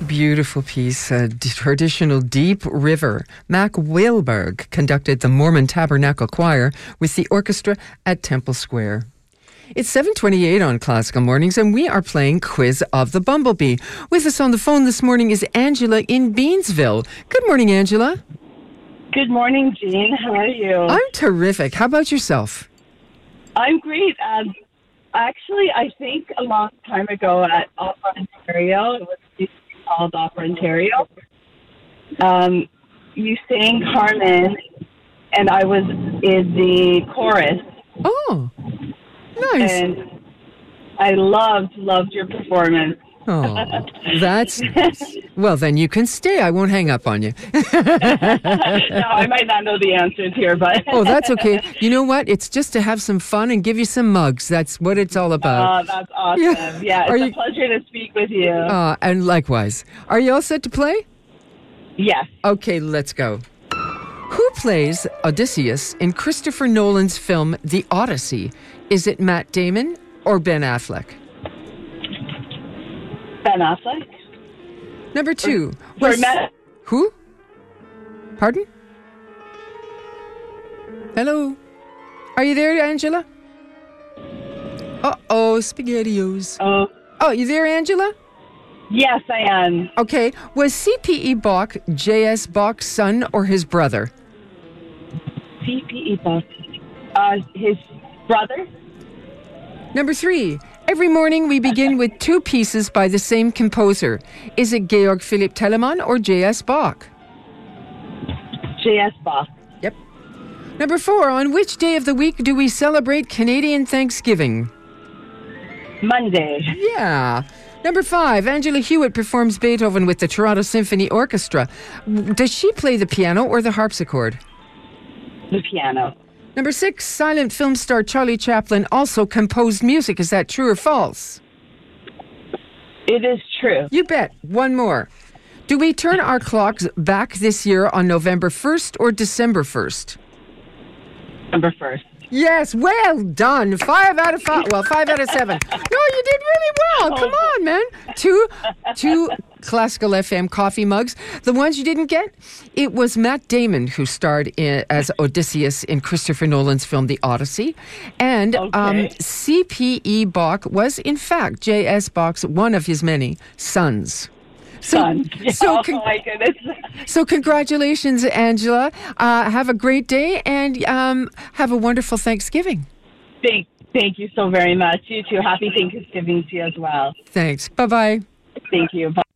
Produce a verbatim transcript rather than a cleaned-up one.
beautiful piece, a d- traditional Deep River. Mac Wahlberg conducted the Mormon Tabernacle Choir with the orchestra at Temple Square. It's seven twenty-eight on Classical Mornings, and we are playing Quiz of the Bumblebee. With us on the phone this morning is Angela in Beansville. Good morning, Angela. Good morning, Jean. How are you? I'm terrific. How about yourself? I'm great. Um, actually, I think a long time ago at Opera Ontario, it was used to be called Opera Ontario, um, you sang Carmen, and I was in the chorus. Oh, nice. And I loved, loved your performance. Oh, that's... Well, then you can stay. I won't hang up on you. No, I might not know the answers here, but... Oh, that's okay. You know what? It's just to have some fun and give you some mugs. That's what it's all about. Oh, that's awesome. Yeah. Yeah, it's Are a you- pleasure to speak with you. Uh, and likewise. Are you all set to play? Yes. Okay, let's go. Who plays Odysseus in Christopher Nolan's film The Odyssey? Is it Matt Damon or Ben Affleck? Ben Affleck? Number two. Or was- Matt... Who? Pardon? Hello? Are you there, Angela? Uh-oh, SpaghettiOs. Oh, Oh, you there, Angela? yes, I am. Okay. Was C P E Bach J S Bach's son or his brother? C P E Bach. Uh, his brother? Number three. Every morning we begin with two pieces by the same composer. Is it Georg Philipp Telemann or J S Bach? J S Bach. Yep. Number four. On which day of the week do we celebrate Canadian Thanksgiving? Monday. Yeah. Number five. Angela Hewitt performs Beethoven with the Toronto Symphony Orchestra. Does she play the piano or the harpsichord? The piano. Number six. Silent film star Charlie Chaplin also composed music. Is that true or false? It is true. You bet. One more. Do we turn our clocks back this year on November first or December first? Number first. Yes, well done. Five out of five. Well, five out of seven. No, you did really well. Come on, man. Two, two Classical F M coffee mugs. The ones you didn't get, it was Matt Damon who starred in, as Odysseus in Christopher Nolan's film The Odyssey. And Okay. um, C P E Bach was, in fact, J S Bach's one of his many sons. So, Son. so, oh, con- my goodness. so congratulations, Angela. Uh, have a great day and um, have a wonderful Thanksgiving. Thank, thank you so very much. You too. Happy Thanksgiving to you as well. Thanks. Bye-bye. Thank you. Bye.